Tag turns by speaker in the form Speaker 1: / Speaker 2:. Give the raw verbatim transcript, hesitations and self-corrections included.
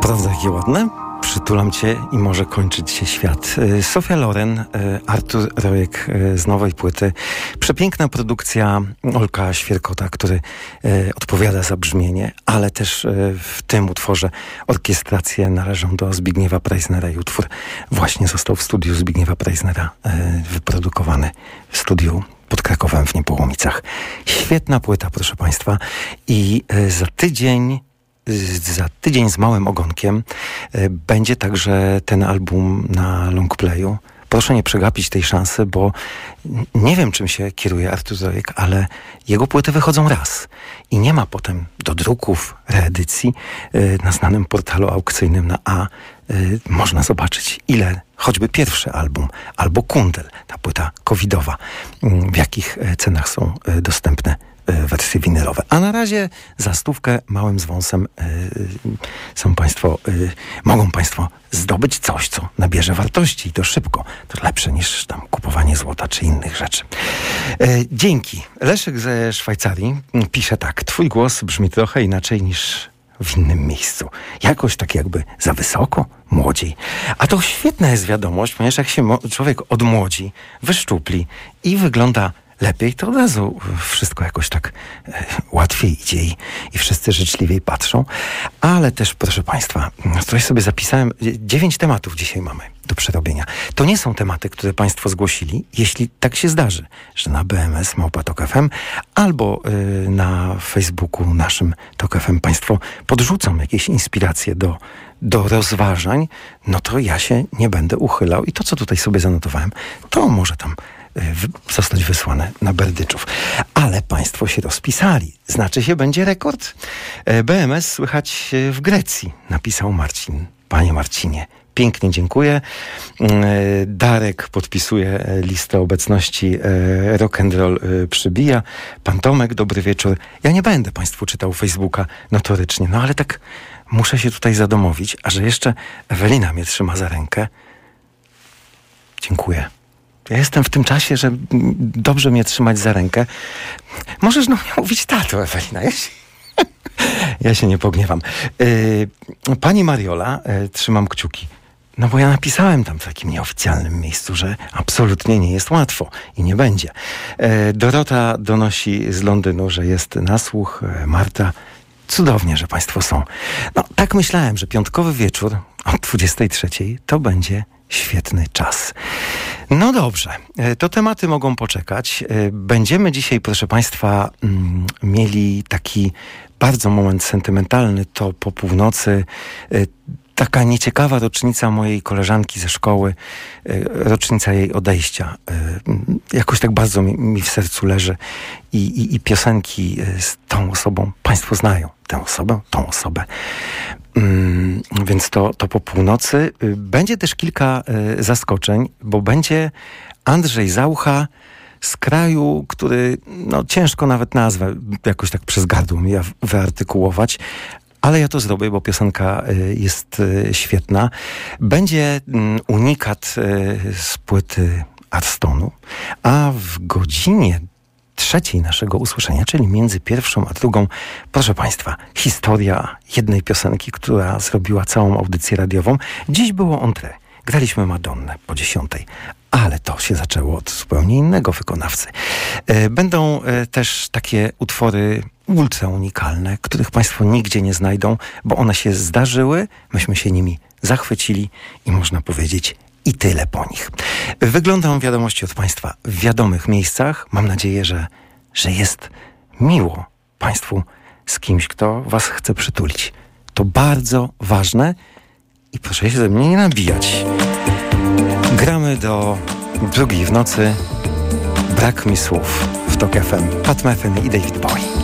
Speaker 1: Prawda, jakie ładne? Przytulam cię i może kończyć się świat. Sofia Loren, Artur Rojek z nowej płyty. Przepiękna produkcja Olka Świerkota, który odpowiada za brzmienie, ale też w tym utworze orkiestracje należą do Zbigniewa Preissnera i utwór właśnie został w studiu Zbigniewa Preissnera wyprodukowany w studiu pod Krakowem w Niepołomicach. Świetna płyta, proszę państwa. I za tydzień Za tydzień z małym ogonkiem będzie także ten album na longplayu. Proszę nie przegapić tej szansy, bo nie wiem, czym się kieruje Artur Rojek, ale jego płyty wychodzą raz i nie ma potem do druków, reedycji. Na znanym portalu aukcyjnym na A można zobaczyć, ile choćby pierwszy album albo Kundel, ta płyta covidowa, w jakich cenach są dostępne wersje winylowe. A na razie za stówkę małym zwąsem yy, są państwo, yy, mogą państwo zdobyć coś, co nabierze wartości i to szybko. To lepsze niż tam kupowanie złota czy innych rzeczy. Yy, dzięki. Leszek ze Szwajcarii pisze tak. Twój głos brzmi trochę inaczej niż w innym miejscu. Jakoś tak jakby za wysoko, młodziej. A to świetna jest wiadomość, ponieważ jak się mo- człowiek odmłodzi, wyszczupli i wygląda lepiej, to od razu wszystko jakoś tak e, łatwiej idzie i, i wszyscy życzliwiej patrzą. Ale też, proszę państwa, coś sobie zapisałem, dziewięć tematów dzisiaj mamy do przerobienia. To nie są tematy, które państwo zgłosili. Jeśli tak się zdarzy, że na B M S Małpa Tok F M albo y, na Facebooku naszym Tok F M państwo podrzucą jakieś inspiracje do, do rozważań, no to ja się nie będę uchylał. I to, co tutaj sobie zanotowałem, to może tam zostać wysłane na Berdyczów. Ale państwo się rozpisali. Znaczy się, będzie rekord. B M S słychać w Grecji, napisał Marcin. Panie Marcinie, pięknie dziękuję. Darek podpisuje listę obecności. Rock and roll przybija. Pan Tomek, dobry wieczór. Ja nie będę państwu czytał Facebooka notorycznie, no ale tak muszę się tutaj zadomowić, a że jeszcze Ewelina mnie trzyma za rękę. Dziękuję. Ja jestem w tym czasie, że dobrze mnie trzymać za rękę. Możesz no mnie mówić tato, Ewelina. Ja się, ja się nie pogniewam. Yy, pani Mariola, yy, trzymam kciuki. No bo ja napisałem tam w takim nieoficjalnym miejscu, że absolutnie nie jest łatwo i nie będzie. Yy, Dorota donosi z Londynu, że jest na słuch. Yy, Marta, cudownie, że państwo są. No tak myślałem, że piątkowy wieczór o dwudziestej trzeciej to będzie świetny czas. No dobrze, to tematy mogą poczekać. Będziemy dzisiaj, proszę państwa, mieli taki bardzo moment sentymentalny. To po północy taka nieciekawa rocznica mojej koleżanki ze szkoły, rocznica jej odejścia. Jakoś tak bardzo mi, mi w sercu leży i, i, i piosenki z tą osobą, państwo znają tę osobę, tą osobę. Mm, więc to, to po północy. Będzie też kilka y, zaskoczeń, bo będzie Andrzej Zaucha z kraju, który no, ciężko nawet nazwę jakoś tak przez gardło mi wyartykułować, ale ja to zrobię, bo piosenka y, jest y, świetna. Będzie y, unikat y, z płyty Arstonu, a w godzinie trzeciej naszego usłyszenia, czyli między pierwszą a drugą, proszę państwa, historia jednej piosenki, która zrobiła całą audycję radiową. Dziś było entrée. Graliśmy Madonnę po dziesiątej, ale to się zaczęło od zupełnie innego wykonawcy. Będą też takie utwory ultra unikalne, których państwo nigdzie nie znajdą, bo one się zdarzyły, myśmy się nimi zachwycili i można powiedzieć i tyle po nich. Wyglądam wiadomości od państwa w wiadomych miejscach. Mam nadzieję, że, że jest miło państwu z kimś, kto was chce przytulić. To bardzo ważne i proszę się ze mnie nie nabijać. Gramy do drugiej w nocy. Brak mi słów w Tok F M. Pat Metheny i David Bowie.